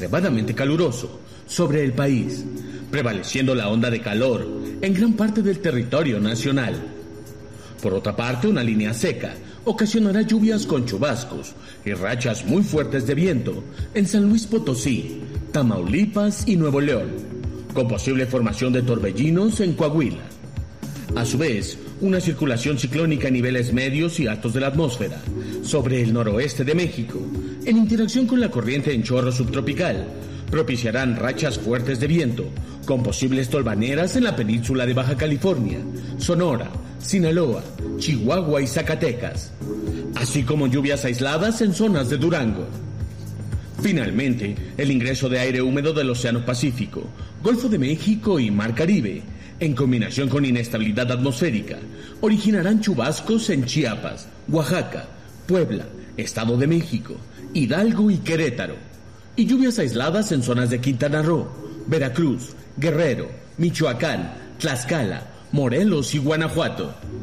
extremadamente caluroso sobre el país, prevaleciendo la onda de calor en gran parte del territorio nacional. Por otra parte, una línea seca ocasionará lluvias con chubascos y rachas muy fuertes de viento en San Luis Potosí, Tamaulipas y Nuevo León, con posible formación de torbellinos en Coahuila. A su vez, una circulación ciclónica a niveles medios y altos de la atmósfera sobre el noroeste de México, en interacción con la corriente en chorro subtropical, propiciarán rachas fuertes de viento, con posibles tolvaneras en la península de Baja California, Sonora, Sinaloa, Chihuahua y Zacatecas, así como lluvias aisladas en zonas de Durango. Finalmente, el ingreso de aire húmedo del Océano Pacífico, Golfo de México y Mar Caribe, en combinación con inestabilidad atmosférica, originarán chubascos en Chiapas, Oaxaca, Puebla, Estado de México, Hidalgo y Querétaro, y lluvias aisladas en zonas de Quintana Roo, Veracruz, Guerrero, Michoacán, Tlaxcala, Morelos y Guanajuato.